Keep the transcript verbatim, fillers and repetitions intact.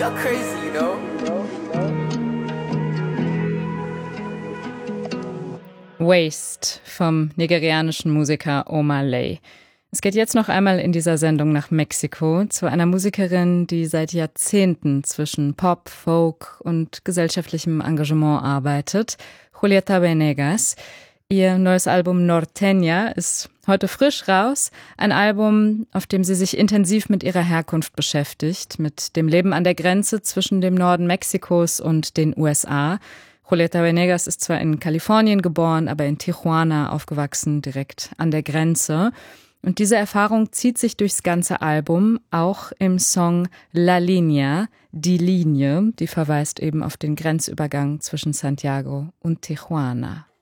y'all crazy, you know? Waste vom nigerianischen Musiker Omah Lay. Es geht jetzt noch einmal in dieser Sendung nach Mexiko zu einer Musikerin, die seit Jahrzehnten zwischen Pop, Folk und gesellschaftlichem Engagement arbeitet, Julieta Venegas. Ihr neues Album Norteña ist heute frisch raus, ein Album, auf dem sie sich intensiv mit ihrer Herkunft beschäftigt, mit dem Leben an der Grenze zwischen dem Norden Mexikos und den U S A. Julieta Venegas ist zwar in Kalifornien geboren, aber in Tijuana aufgewachsen, direkt an der Grenze. Und diese Erfahrung zieht sich durchs ganze Album, auch im Song La Línea, die Linie, die verweist eben auf den Grenzübergang zwischen Santiago und Tijuana.